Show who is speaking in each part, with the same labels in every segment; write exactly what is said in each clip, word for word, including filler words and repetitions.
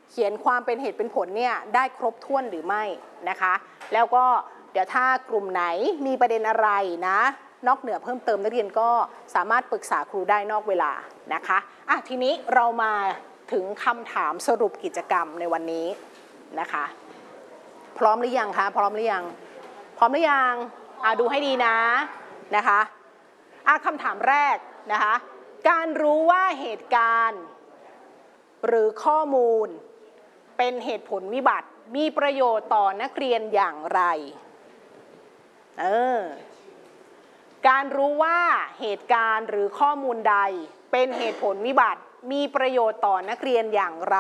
Speaker 1: เขียนความเป็นเหตุเป็นผลเนี่ยได้ครบถ้วนหรือไม่นะคะแล้วก็เดี๋ยวถ้ากลุ่มไหนมีประเด็นอะไรนะนอกเหนือเพิ่มเติมนักเรียนก็สามารถปรึกษาครูได้นอกเวลานะคะอ่ะทีนี้เรามาถึงคำถามสรุปกิจกรรมในวันนี้นะคะพร้อมหรือยังคะพร้อมหรือยังพร้อมหรือยังอ่ะดูให้ดีนะนะคะอ่ะคำถามแรกนะคะการรู้ว่าเหตุการณ์หรือข้อมูลเป็นเหตุผลวิบัติมีประโยชน์ต่อนักเรียนอย่างไรเออการรู้ว่าเหตุการณ์หรือข้อมูลใดเป็นเหตุผลวิบัติมีประโยชน์ต่อนักเรียนอย่างไร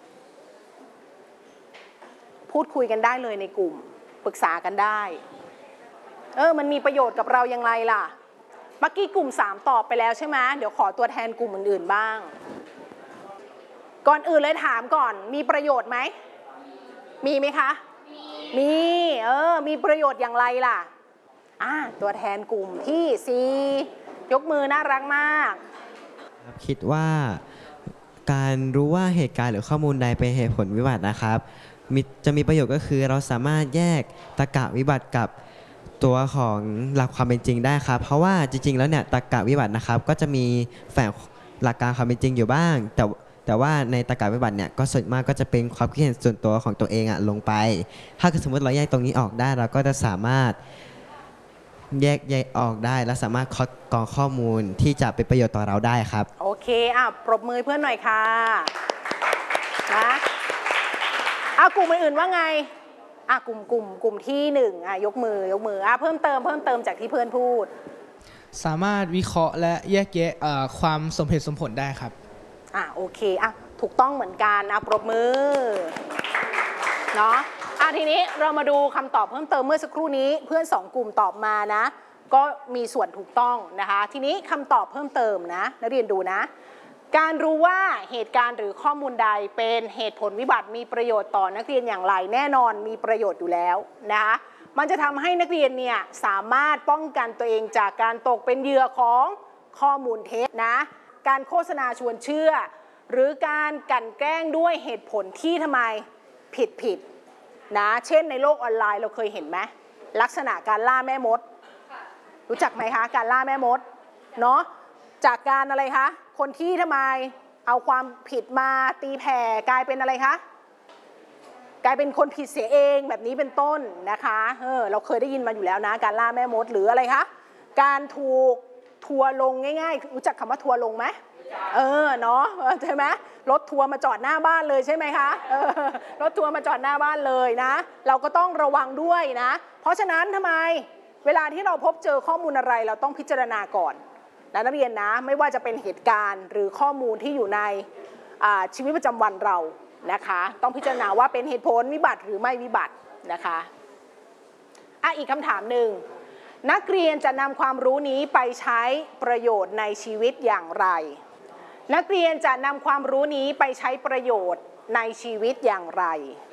Speaker 1: พูดคุยกันได้เลยในกลุ่มปรึกษากันได้เออมันมีประโยชน์กับเราอย่างไรล่ะเมื่อกี้กลุ่มสามตอบไปแล้วใช่ไหมเดี๋ยวขอตัวแทนกลุ่มอื่นๆบ้างก่อนอื่นเลยถามก่อนมีประโยชน์ไหมมีไหมคะมีเออมีประโยชน์อย่างไรล่ะอ่าตัวแทนกลุ่มที่สี่ยกมือน่ารักมาก
Speaker 2: คิดว่าการรู้ว่าเหตุการณ์หรือข้อมูลใดเป็นเหตุผลวิบัตินะครับจะมีประโยชน์ก็คือเราสามารถแยกตรรกะวิบัติกับตัวของหลักความเป็นจริงได้ครับเพราะว่าจริงๆแล้วเนี่ยตรรกะวิบัตินะครับก็จะมีแฝงหลักการความเป็นจริงอยู่บ้างแต่แต่ว่าในตรรกะวิบัติเนี่ยก็ส่วนมากก็จะเป็นความคิดเห็นส่วนตัวของตัวเองอะลงไปถ้าสมมติเราแยกตรงนี้ออกได้เราก็จะสามารถแยกแยกออกได้และสามารถคัดกรองข้อมูลที่จะเป็นประโยชน์ต่อเราได้ครับ
Speaker 1: โอเคอ่ะปรบมือเพื่อนหน่อยค่ะนะอ่ะกลุ่มอื่นๆว่าไงอ่ะกลุ่มกลุ่มกลุ่มที่หนึ่งอ่ะยกมือยกมืออ่ะเพิ่มเติมเพิ่มเติมจากที่เพื่อนพูด
Speaker 3: สามารถวิเคราะห์และแยกแยะความสมเหตุสมผลได้ครับ
Speaker 1: อ่ะโอเคอ่ะถูกต้องเหมือนกันอ่ะปรบมือเนาะอ่ะทีนี้เรามาดูคำตอบเพิ่มเติมเมื่อสักครู่นี้เพื่อนสองกลุ่มตอบมานะก็มีส่วนถูกต้องนะคะทีนี้คำตอบเพิ่มเติมนะนักเรียนดูนะการรู้ว่าเหตุการณ์หรือข้อมูลใดเป็นเหตุผลวิบัติมีประโยชน์ต่อนักเรียนอย่างไรแน่นอนมีประโยชน์อยู่แล้วนะคะมันจะทำให้นักเรียนเนี่ยสามารถป้องกันตัวเองจากการตกเป็นเหยื่อของข้อมูลเท็จนะการโฆษณาชวนเชื่อหรือการกลั่นแกล้งด้วยเหตุผลที่ทำไมผิดผิดนะเช่นในโลกออนไลน์เราเคยเห็นไหมลักษณะการล่าแม่มดรู้จักไหมคะการล่าแม่มดเนาะจากการอะไรคะคนที่ทำไมเอาความผิดมาตีแผ่กลายเป็นอะไรคะกลายเป็นคนผิดเสียเองแบบนี้เป็นต้นนะคะเออเราเคยได้ยินมาอยู่แล้วนะการล่าแม่มดหรืออะไรคะการถูกทัวร์ลงง่ายๆรู้จักคำว่าทัวร์ลงไหมเออเนาะใช่ไหมรถทัวร์มาจอดหน้าบ้านเลยใช่ไหมคะเออรถทัวร์มาจอดหน้าบ้านเลยนะเราก็ต้องระวังด้วยนะเพราะฉะนั้นทำไมเวลาที่เราพบเจอข้อมูลอะไรเราต้องพิจารณาก่อนนะนักเรียนนะไม่ว่าจะเป็นเหตุการณ์หรือข้อมูลที่อยู่ในชีวิตประจำวันเรานะคะต้องพิจารณาว่าเป็นเหตุผลวิบัติหรือไม่วิบัตินะคะอ่ะอีกคำถามหนึ่งนักเรียนจะนำความรู้นี้ไปใช้ประโยชน์ในชีวิตอย่างไรนักเรียนจะนำความรู้นี้ไปใช้ประโยชน์ในชีวิตอย่างไร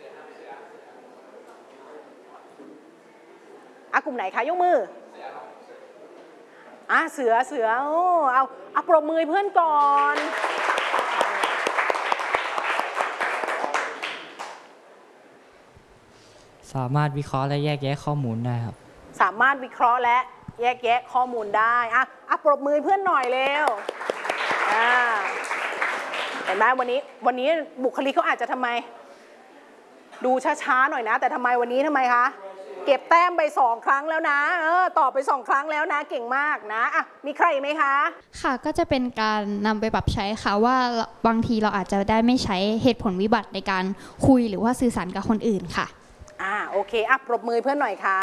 Speaker 1: อ่ะกลุ่มไหนคะยกมืออ่ะเสือเสือโอ้เอาเอาปรบมือเพื่อนก่อน
Speaker 4: สามารถวิเคราะห์และแยกแยะข้อมูลได้ครับ
Speaker 1: สามารถวิเคราะห์และแยกแยะข้อมูลได้อ่ะอ่ะปรบมือเพื่อนหน่อยเร็วอ่าเห็นไหมวันนี้วันนี้บุคลิกเขาอาจจะทำไมดูช้าๆหน่อยนะแต่ทำไมวันนี้ทำไมคะเก็บแต้มไปสองครั้งแล้วนะเออตอบไปสองครั้งแล้วนะเก่งมากนะอ่ะมีใครไหมคะ
Speaker 5: ค่ะก็จะเป็นการนำไปปรับใช้ค่ะว่าบางทีเราอาจจะได้ไม่ใช้เหตุผลวิบัติในการคุยหรือว่าสื่อสารกับคนอื่นค่ะ
Speaker 1: อ่าโอเคอ่ะปรบมือเพื่อนหน่อยค่ะ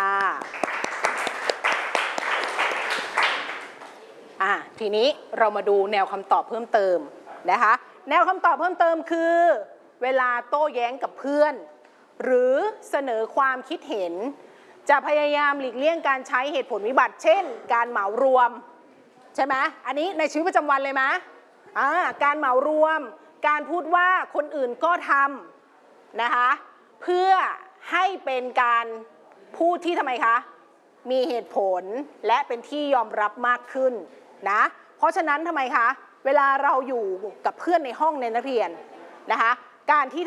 Speaker 1: อ่ะทีนี้เรามาดูแนวคำตอบเพิ่มเติมนะคะแนวคำตอบเพิ่มเติมคือเวลาโต้แย้งกับเพื่อนหรือเสนอความคิดเห็นจะพยายามหลีกเลี่ยงการใช้เหตุผลวิบัติเช่นการเหมารวมใช่ไหมอันนี้ในชีวิตประจำวันเลยไหมอ่าการเหมารวมการพูดว่าคนอื่นก็ทำนะคะเพื่อให้เป็นการพูดที่ทำไมคะมีเหตุผลและเป็นที่ยอมรับมากขึ้นนะเพราะฉะนั้นทำไมคะเวลาเราอยู่กับเพื่อนในห้องในนักเรียนนะคะการที่